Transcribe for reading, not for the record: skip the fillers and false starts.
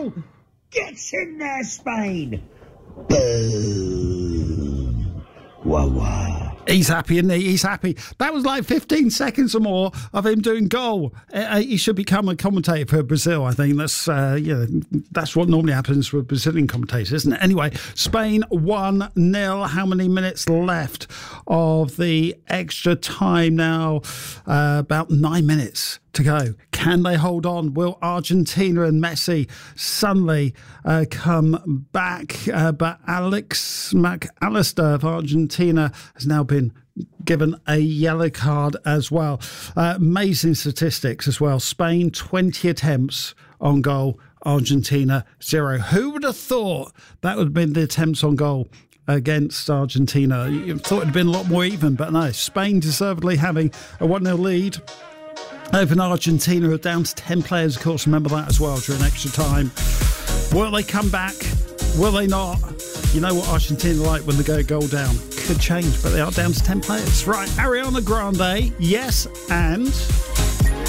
goal gets in there, Spain. Boom. Wah, wah. He's happy, isn't he? He's happy. That was like 15 seconds or more of him doing goal. He should become a commentator for Brazil, I think. That's that's what normally happens with Brazilian commentators, isn't it? Anyway, Spain 1-0. How many minutes left of the extra time now? About 9 minutes to go. Can they hold on? Will Argentina and Messi suddenly come back? But Alex McAllister of Argentina has now been given a yellow card as well. Amazing statistics as well. Spain, 20 attempts on goal. Argentina, 0. Who would have thought that would have been the attempts on goal against Argentina? You thought it would have been a lot more even, but no. Spain deservedly having a 1-0 lead over Argentina, down to 10 players, of course. Remember that as well during extra time. Will they come back? Will they not? You know what Argentina are like when they go goal down. Could change, but they are down to 10 players. Right, Ariana Grande, yes, and...